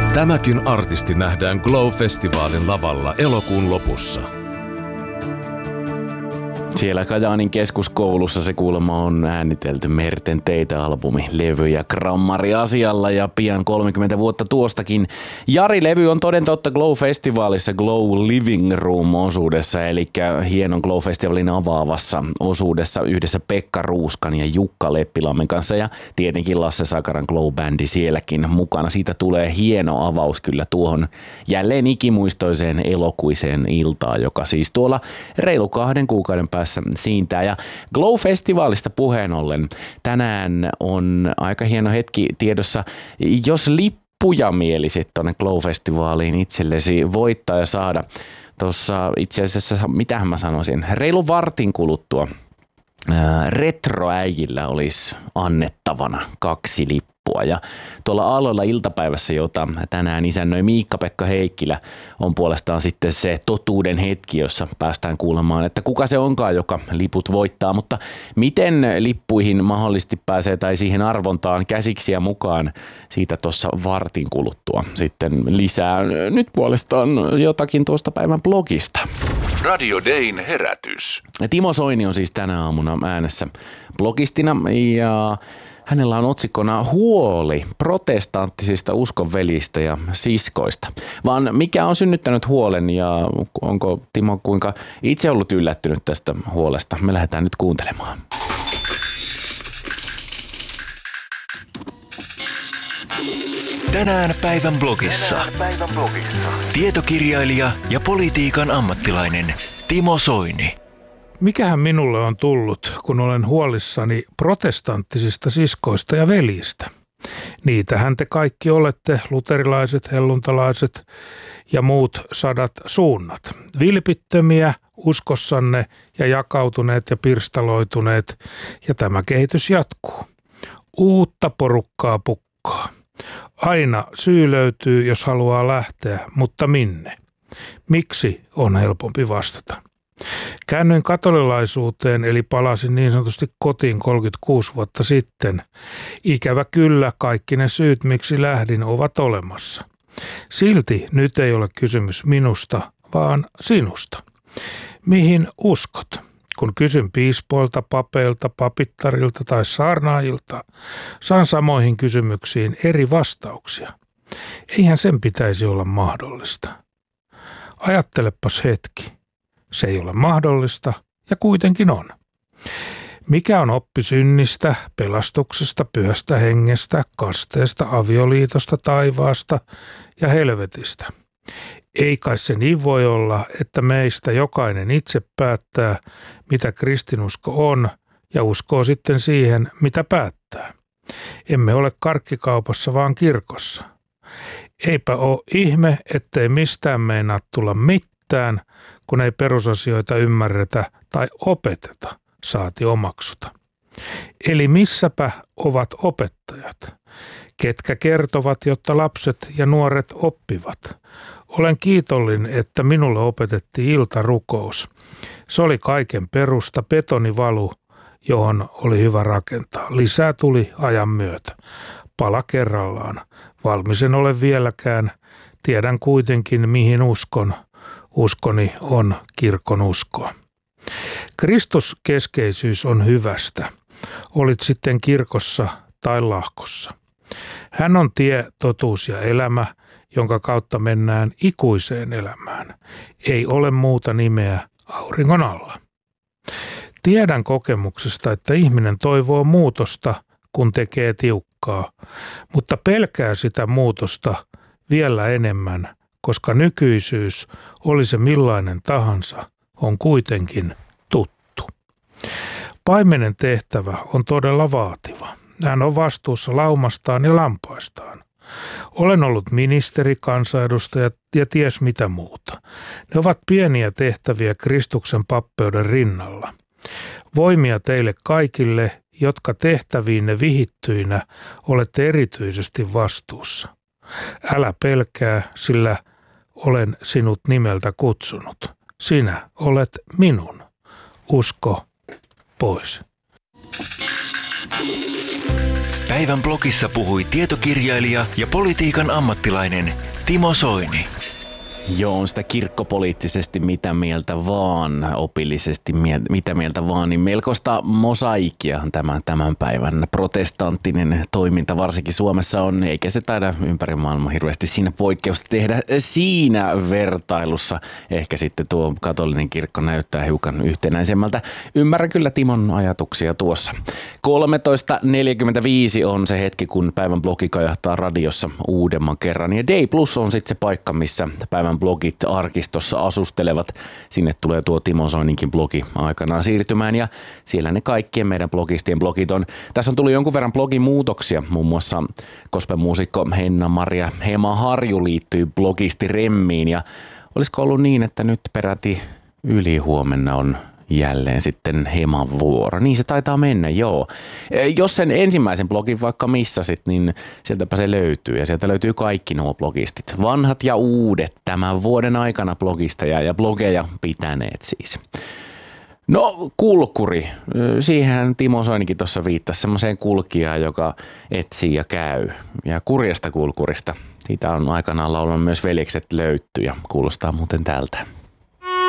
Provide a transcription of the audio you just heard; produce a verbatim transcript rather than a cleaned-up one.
Tämäkin artisti nähdään Glow-festivaalin lavalla elokuun lopussa. Siellä Kajaanin keskuskoulussa se kuulemma on äänitelty Merten teitä-albumi, levy ja grammari asialla ja pian kolmekymmentä vuotta tuostakin. Jari-levy on toden totta Glow-festivaalissa Glow Living Room-osuudessa, eli hienon Glow-festivaalin avaavassa osuudessa yhdessä Pekka Ruuskan ja Jukka Leppilammen kanssa ja tietenkin Lasse Sakaran Glow-bändi sielläkin mukana. Siitä tulee hieno avaus kyllä tuohon jälleen ikimuistoiseen elokuiseen iltaan, joka siis tuolla reilu kahden kuukauden päässä siintää. Ja Glow-festivaalista puheen ollen tänään on aika hieno hetki tiedossa. Jos lippuja mielisit tuonne Glow-festivaaliin itsellesi voittaa ja saada tuossa itse asiassa, mitähän mä sanoisin, reilu vartin kuluttua retroäijillä olisi annettavana kaksi lippua. Ja tuolla Aalloilla iltapäivässä, jota tänään isännöi Miikka-Pekka Heikkilä, on puolestaan sitten se totuuden hetki, jossa päästään kuulemaan, että kuka se onkaan, joka liput voittaa. Mutta miten lippuihin mahdollisesti pääsee tai siihen arvontaan käsiksi ja mukaan, siitä tuossa vartin kuluttua sitten lisää. Nyt puolestaan jotakin tuosta päivän blogista. Radio Dayn herätys. Timo Soini on siis tänä aamuna äänessä blogistina ja hänellä on otsikkona huoli protestanttisista uskonvelistä ja siskoista. Vaan mikä on synnyttänyt huolen ja onko Timo kuinka itse ollut yllättynyt tästä huolesta? Me lähdetään nyt kuuntelemaan. Tänään päivän blogissa. Tänään päivän blogissa. Tietokirjailija ja politiikan ammattilainen Timo Soini. Mikähän minulle on tullut, kun olen huolissani protestanttisista siskoista ja veljistä? Niitähän te kaikki olette, luterilaiset, helluntalaiset ja muut sadat suunnat. Vilpittömiä uskossanne ja jakautuneet ja pirstaloituneet, ja tämä kehitys jatkuu. Uutta porukkaa pukkaa. Aina syy löytyy, jos haluaa lähteä, mutta minne? Miksi on helpompi vastata? Käännyin katolilaisuuteen eli palasin niin sanotusti kotiin kolmekymmentäkuusi vuotta sitten. Ikävä kyllä kaikki ne syyt, miksi lähdin, ovat olemassa. Silti nyt ei ole kysymys minusta, vaan sinusta. Mihin uskot? Kun kysyn piispoilta, papeilta, papittarilta tai saarnaajilta, saan samoihin kysymyksiin eri vastauksia. Eihän sen pitäisi olla mahdollista. Ajattelepas hetki. Se ei ole mahdollista ja kuitenkin on. Mikä on oppi synnistä, pelastuksesta, pyhästä hengestä, kasteesta, avioliitosta, taivaasta ja helvetistä? Ei kai se niin voi olla, että meistä jokainen itse päättää, mitä kristinusko on ja uskoo sitten siihen, mitä päättää. Emme ole karkkikaupassa, vaan kirkossa. Eipä ole ihme, ettei mistään meinaa tulla mitään, kun ei perusasioita ymmärretä tai opeteta, saati omaksuta. Eli missäpä ovat opettajat, ketkä kertovat, jotta lapset ja nuoret oppivat. Olen kiitollinen, että minulle opetettiin iltarukous. Se oli kaiken perusta, betonivalu, johon oli hyvä rakentaa. Lisää tuli ajan myötä. Pala kerrallaan. Valmis en ole vieläkään. Tiedän kuitenkin, mihin uskon. Uskoni on kirkon uskoa. Kristuskeskeisyys on hyvästä. Olit sitten kirkossa tai lahkossa. Hän on tie, totuus ja elämä, jonka kautta mennään ikuiseen elämään. Ei ole muuta nimeä auringon alla. Tiedän kokemuksesta, että ihminen toivoo muutosta, kun tekee tiukkaa, mutta pelkää sitä muutosta vielä enemmän, koska nykyisyys, oli se millainen tahansa, on kuitenkin tuttu. Paimenen tehtävä on todella vaativa. Hän on vastuussa laumastaan ja lampaistaan. Olen ollut ministeri, kansanedustaja ja ties mitä muuta. Ne ovat pieniä tehtäviä Kristuksen pappeuden rinnalla. Voimia teille kaikille, jotka tehtäviinne vihittyinä olette erityisesti vastuussa. Älä pelkää, sillä olen sinut nimeltä kutsunut. Sinä olet minun. Usko pois. Päivän blogissa puhui tietokirjailija ja politiikan ammattilainen Timo Soini. Joo, on sitä kirkkopoliittisesti mitä mieltä vaan, opillisesti mitä mieltä vaan, niin melkoista mosaikkiahan tämä tämän päivän protestanttinen toiminta varsinkin Suomessa on, eikä se taida ympäri maailmaa hirveästi siinä poikkeusta tehdä siinä vertailussa. Ehkä sitten tuo katolinen kirkko näyttää hiukan yhtenäisemmältä. Ymmärrän kyllä Timon ajatuksia tuossa. kolmetoista neljäkymmentäviisi on se hetki, kun päivän blogi kajahtaa radiossa uudemman kerran. Ja Day Plus on sitten se paikka, missä päivän blogit arkistossa asustelevat. Sinne tulee tuo Timo Soininkin blogi aikanaan siirtymään ja siellä ne kaikkien meidän blogistien blogit on. Tässä on tullut jonkun verran blogimuutoksia. Muun muassa gospelmuusikko Henna-Maria Hema Harju liittyy blogisti Remmiin ja olisiko ollut niin, että nyt peräti ylihuomenna on jälleen sitten Heman vuoro. Niin se taitaa mennä, joo. Jos sen ensimmäisen blogin vaikka missasit, niin sieltäpä se löytyy. Ja sieltä löytyy kaikki nuo blogistit. Vanhat ja uudet tämän vuoden aikana blogisteja ja blogeja pitäneet siis. No kulkuri. Siihen Timo Soinikin tuossa viittasi semmoiseen kulkijaan, joka etsii ja käy. Ja kurjasta kulkurista. Siitä on aikanaan laulanut myös Veljekset löytty ja kuulostaa muuten tältä.